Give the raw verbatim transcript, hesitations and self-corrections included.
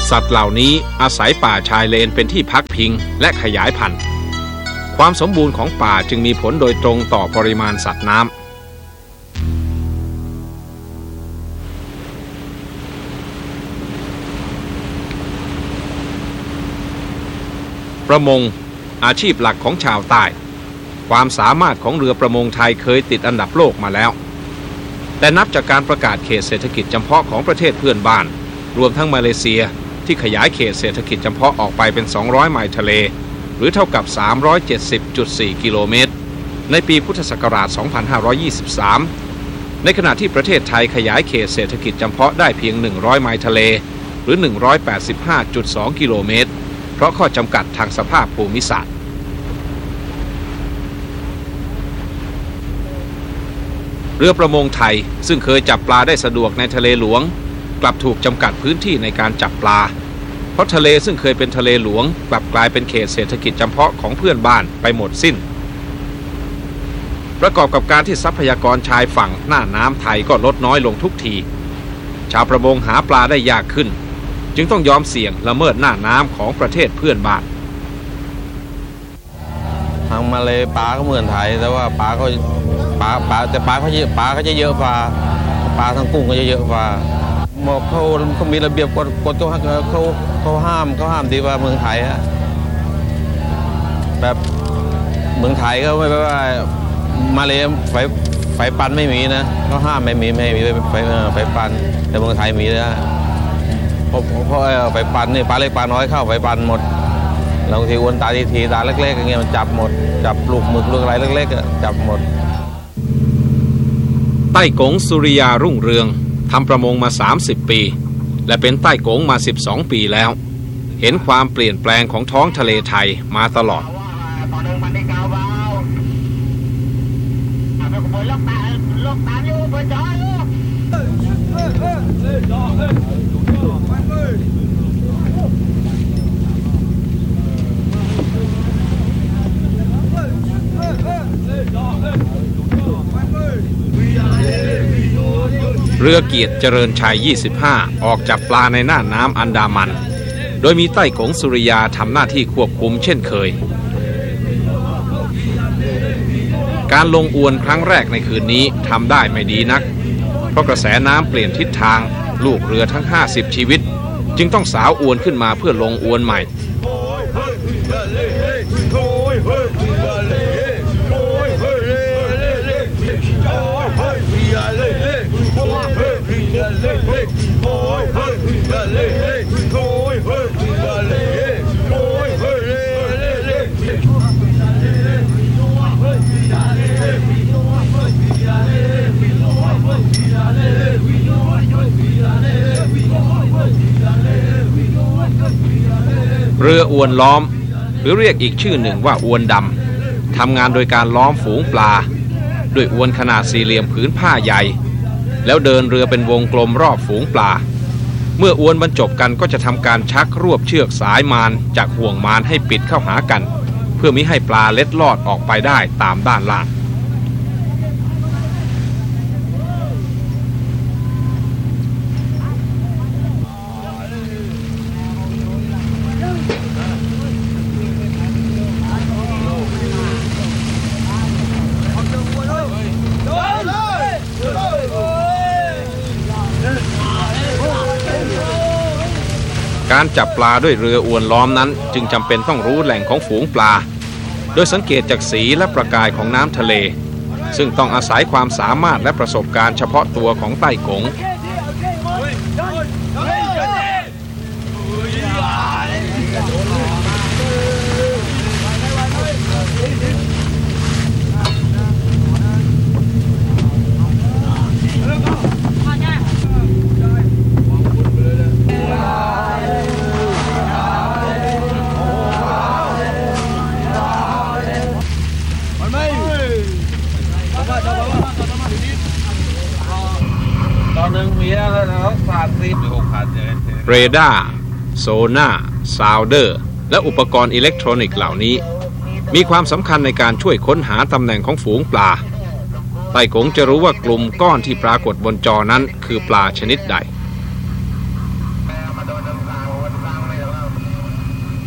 สัตว์เหล่านี้อาศัยป่าชายเลนเป็นที่พักพิงและขยายพันธุ์ความสมบูรณ์ของป่าจึงมีผลโดยตรงต่อปริมาณสัตว์น้ำประมงอาชีพหลักของชาวใต้ความสามารถของเรือประมงไทยเคยติดอันดับโลกมาแล้วแต่นับจากการประกาศเขตเศรษฐกิจจำเพาะของประเทศเพื่อนบ้านรวมทั้งมาเลเซียที่ขยายเขตเศรษฐกิจจำเพาะออกไปเป็นสองร้อยไมล์ทะเลหรือเท่ากับ สามร้อยเจ็ดสิบจุดสี่ กิโลเมตรในปีพุทธศักราช สองพันห้าร้อยยี่สิบสาม ในขณะที่ประเทศไทยขยายเขตเศรษฐกิจจำเพาะได้เพียง หนึ่งร้อยไมล์ทะเลหรือ หนึ่งร้อยแปดสิบห้าจุดสอง กิโลเมตรเพราะข้อจำกัดทางสภาพภูมิศาสตร์เรือประมงไทยซึ่งเคยจับปลาได้สะดวกในทะเลหลวงกลับถูกจำกัดพื้นที่ในการจับปลาเพราะทะเลซึ่งเคยเป็นทะเลหลวงกลับกลายเป็นเขตเศรษฐกิจจำเพาะของเพื่อนบ้านไปหมดสิ้นประกอบกับการที่ทรัพยากรชายฝั่งหน้าน้ำไทยก็ลดน้อยลงทุกทีชาวประมงหาปลาได้ยากขึ้นจึงต้องยอมเสี่ยงละเมิดหน้าน้ำของประเทศเพื่อนบ้านทางมาเลยปลาก็เหมือนไทยแต่ว่าปลาเขาปลาปลาแต่ปลาเขาเยอะปลาเขาจะเยอะกว่าปลาทั้งกุ้งก็จะเยอะกว่าบอกเขาเขามีระเบียบกฎกฎเขาเขาเขาห้ามเขาห้ามดีกว่าเมืองไทยฮะแบบเมืองไทยก็ไม่ว่ามาเลยไฟไฟปันไม่มีนะเขาห้ามไม่มีไม่มีไฟไฟปันแต่เมืองไทยมีนะเพราะเพราะไฟปันนี่ปลาเล็กปลาน้อยเข้าไฟปันหมดบางทีอ้วนตาทีทีตาเล็กๆอย่างเงี้ยมันจับหมดจับลูกหมึกลูกอะไรเล็กๆจับหมดใต้กงสุริยารุ่งเรืองทำประมงมาสามสิบปีและเป็นใต้กงมาสิบสองปีแล้วเห็นความเปลี่ยนแปลงของท้องทะเลไทยมาตลอดเรือเกียรติเจริญชัยยี่สิบห้าออกจับปลาในน่านน้ำอันดามันโดยมีใต้กงสุริยาทำหน้าที่ควบคุมเช่นเคยการลงอวนครั้งแรกในคืนนี้ทำได้ไม่ดีนักเพราะกระแสน้ำเปลี่ยนทิศทางลูกเรือทั้งห้าสิบชีวิตจึงต้องสาวอวนขึ้นมาเพื่อลงอวนใหม่เรืออวนล้อมหรือเรียกอีกชื่อหนึ่งว่าอวนดำทำงานโดยการล้อมฝูงปลาด้วยอวนขนาดสี่เหลี่ยมผืนผ้าใหญ่แล้วเดินเรือเป็นวงกลมรอบฝูงปลาเมื่ออวนบรรจบกันก็จะทำการชักรวบเชือกสายมารจากห่วงมารให้ปิดเข้าหากันเพื่อมิให้ปลาเล็ดลอดออกไปได้ตามด้านล่างการจับปลาด้วยเรืออวนล้อมนั้นจึงจำเป็นต้องรู้แหล่งของฝูงปลาโดยสังเกตจากสีและประกายของน้ำทะเลซึ่งต้องอาศัยความสามารถและประสบการณ์เฉพาะตัวของใต้กงเรดาร์โซน่าซาวเดอร์และอุปกรณ์อิเล็กทรอนิกส์เหล่านี้มีความสำคัญในการช่วยค้นหาตำแหน่งของฝูงปลาไต้กงจะรู้ว่ากลุ่มก้อนที่ปรากฏบนจอนั้นคือปลาชนิดใด